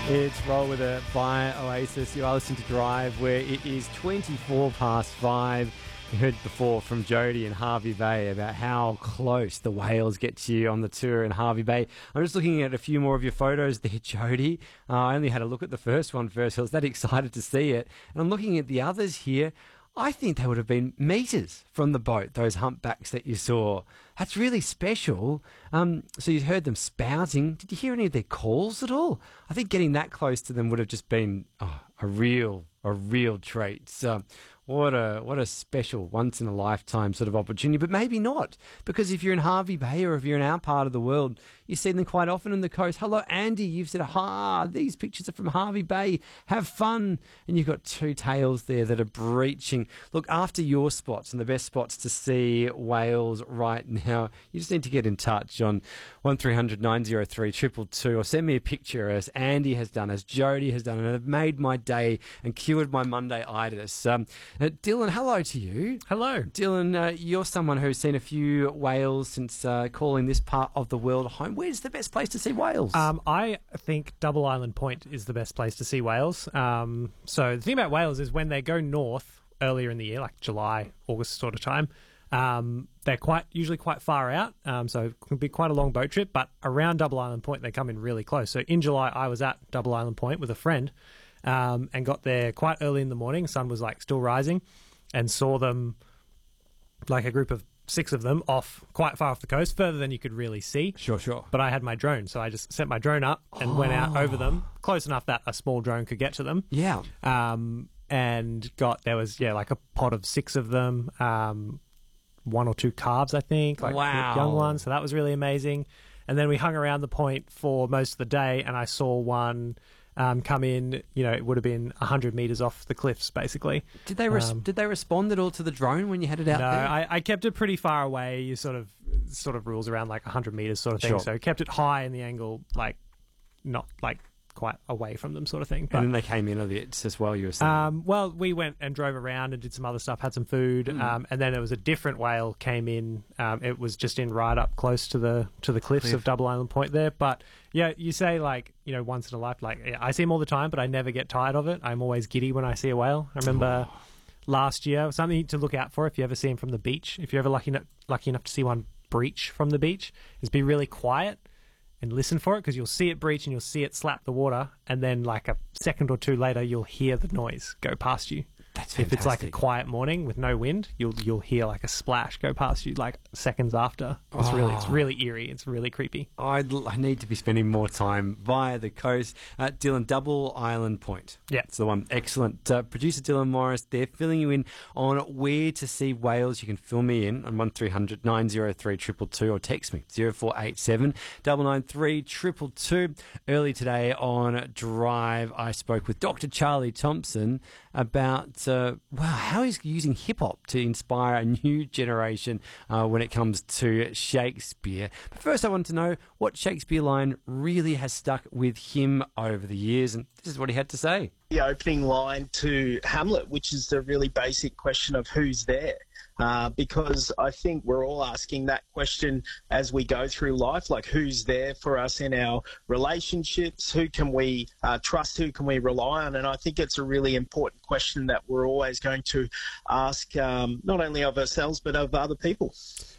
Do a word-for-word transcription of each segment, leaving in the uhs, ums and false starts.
It's Roll With It by Oasis. You are listening to Drive, where it is twenty-four past five. You heard before from Jody and Hervey Bay about how close the whales get to you on the tour in Hervey Bay. I'm just looking at a few more of your photos there, Jody. Uh, I only had a look at the first one first. I was that excited to see it. And I'm looking at the others here. I think they would have been metres from the boat, those humpbacks that you saw. That's really special. Um, so you heard them spouting. Did you hear any of their calls at all? I think getting that close to them would have just been oh, a real, a real treat. So what a what a special once-in-a-lifetime sort of opportunity. But maybe not, because if you're in Hervey Bay or if you're in our part of the world, you see them quite often on the coast. Hello, Andy. You've said, ah, these pictures are from Hervey Bay. Have fun. And you've got two tails there that are breaching. Look, after your spots and the best spots to see whales right now, you just need to get in touch on one three hundred nine oh three two two two or send me a picture, as Andy has done, as Jody has done, and it made my day and cured my Monday-itis. Um, uh, Dylan, hello to you. Hello. Dylan, uh, you're someone who's seen a few whales since uh, calling this part of the world home. Where's the best place to see whales? Um, I think Double Island Point is the best place to see whales. Um, so the thing about whales is when they go north earlier in the year, like July, August sort of time, um, they're quite usually quite far out. Um, so it can be quite a long boat trip. But around Double Island Point, they come in really close. So in July, I was at Double Island Point with a friend um, and got there quite early in the morning. Sun was like still rising, and saw them, like a group of six of them, off quite far off the coast, further than you could really see. Sure, sure. But I had my drone, so I just sent my drone up and oh. went out over them, close enough that a small drone could get to them. Yeah. Um, and got, there was, yeah, like a pod of six of them, um, one or two calves, I think, like wow. young ones. So that was really amazing. And then we hung around the point for most of the day, and I saw one um, come in. You know, it would have been one hundred metres off the cliffs, basically. Did they res- um, did they respond at all to the drone when you headed out no, there? I, I kept it pretty far away. You sort of sort of rules around like one hundred metres sort of thing. Sure. So kept it high in the angle, like not like quite away from them sort of thing. But, and then they came in a bit as well, you were saying? Um, well, we went and drove around and did some other stuff, had some food, mm. um, and then there was a different whale came in. Um, it was just in right up close to the to the cliffs Cliff. of Double Island Point there. But yeah, you say like, you know, once in a life, like I see them all the time, but I never get tired of it. I'm always giddy when I see a whale. I remember oh. last year, something to look out for if you ever see them from the beach. If you're ever lucky enough, lucky enough to see one breach from the beach, is be really quiet and listen for it, because you'll see it breach and you'll see it slap the water, and then like a second or two later you'll hear the noise go past you. That's fantastic. If it's like a quiet morning with no wind, you'll you'll hear like a splash go past you like seconds after. It's oh. really it's really eerie. It's really creepy. I'd, I need to be spending more time via the coast. Uh, Dylan, Double Island Point. Yeah, it's the one. Excellent. Uh, producer Dylan Morris there, filling you in on where to see whales. You can fill me in on one three hundred nine oh three two two two or text me zero four eight seven nine nine three two two two. Early today on Drive, I spoke with Doctor Charlie Thompson about Uh, wow, how he's using hip-hop to inspire a new generation uh, when it comes to Shakespeare. But first I want to know what Shakespeare line really has stuck with him over the years, and this is what he had to say. The opening line to Hamlet, which is the really basic question of who's there. Uh, because I think we're all asking that question as we go through life, like who's there for us in our relationships, who can we uh, trust, who can we rely on, and I think it's a really important question that we're always going to ask, um, not only of ourselves but of other people.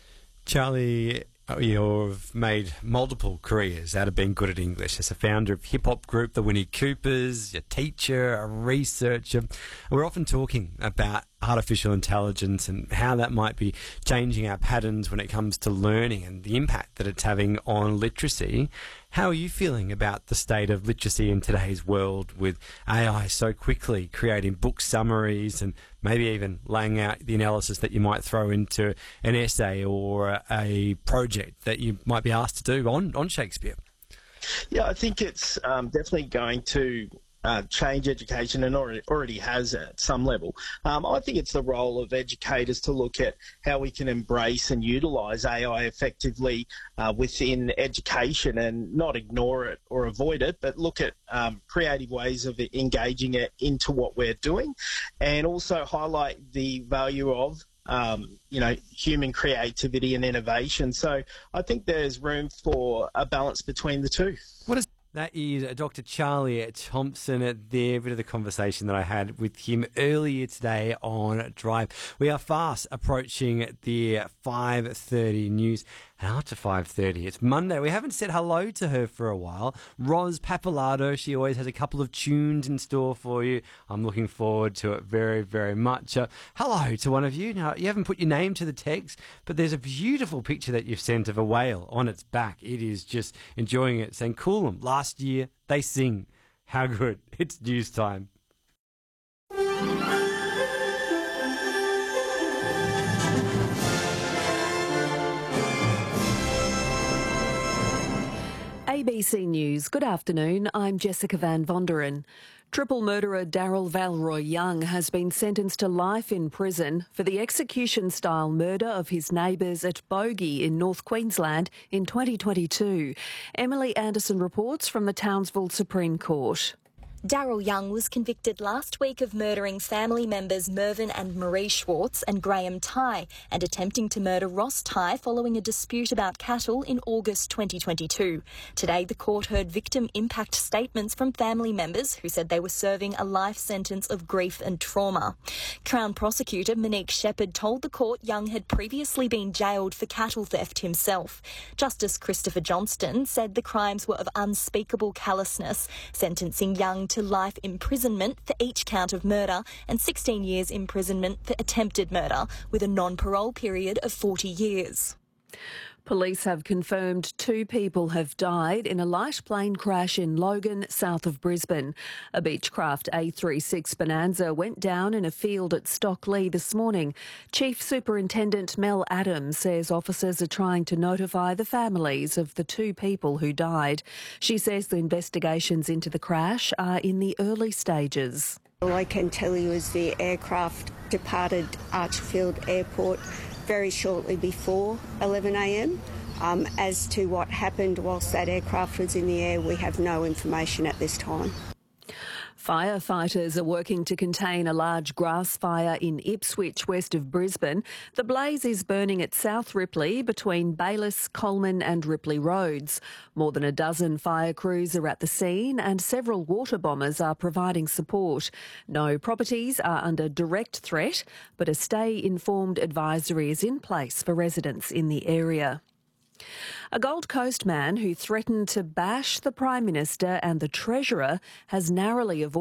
Charlie, you've made multiple careers out of being good at English. As a founder of hip-hop group, the Winnie Coopers, a teacher, a researcher. We're often talking about artificial intelligence and how that might be changing our patterns when it comes to learning and the impact that it's having on literacy. How are you feeling about the state of literacy in today's world, with A I so quickly creating book summaries and maybe even laying out the analysis that you might throw into an essay or a project that you might be asked to do on, on Shakespeare? Yeah, I think it's um, definitely going to Uh, change education, and already, already has at some level. Um, I think it's the role of educators to look at how we can embrace and utilise A I effectively uh, within education, and not ignore it or avoid it, but look at um, creative ways of engaging it into what we're doing, and also highlight the value of Um, you know, human creativity and innovation. So I think there's room for a balance between the two. What does That is Doctor Charlie Thompson there. A bit of the conversation that I had with him earlier today on Drive. We are fast approaching the five thirty news. And after five thirty, it's Monday. We haven't said hello to her for a while. Roz Pappalardo, she always has a couple of tunes in store for you. I'm looking forward to it very, very much. Uh, hello to one of you. Now, you haven't put your name to the text, but there's a beautiful picture that you've sent of a whale on its back. It is just enjoying it, saying, Coolum, last year they sing. How good. It's news time. A B C News. Good afternoon. I'm Jessica Van Vonderen. Triple murderer Daryl Valroy Young has been sentenced to life in prison for the execution-style murder of his neighbours at Bogey in North Queensland in twenty twenty-two. Emily Anderson reports from the Townsville Supreme Court. Daryl Young was convicted last week of murdering family members Mervyn and Marie Schwartz and Graham Tighe and attempting to murder Ross Tighe following a dispute about cattle in August twenty twenty-two. Today, the court heard victim impact statements from family members who said they were serving a life sentence of grief and trauma. Crown prosecutor Monique Shepherd told the court Young had previously been jailed for cattle theft himself. Justice Christopher Johnston said the crimes were of unspeakable callousness, sentencing Young to life imprisonment for each count of murder and sixteen years imprisonment for attempted murder, with a non-parole period of forty years. Police have confirmed two people have died in a light plane crash in Logan, south of Brisbane. A Beechcraft A thirty-six Bonanza went down in a field at Stockley this morning. Chief Superintendent Mel Adams says officers are trying to notify the families of the two people who died. She says the investigations into the crash are in the early stages. All I can tell you is the aircraft departed Archfield Airport very shortly before eleven a m. Um, as to what happened whilst that aircraft was in the air, we have no information at this time. Firefighters are working to contain a large grass fire in Ipswich, west of Brisbane. The blaze is burning at South Ripley between Bayliss, Coleman and Ripley Roads. More than a dozen fire crews are at the scene and several water bombers are providing support. No properties are under direct threat, but a stay-informed advisory is in place for residents in the area. A Gold Coast man who threatened to bash the Prime Minister and the Treasurer has narrowly avoided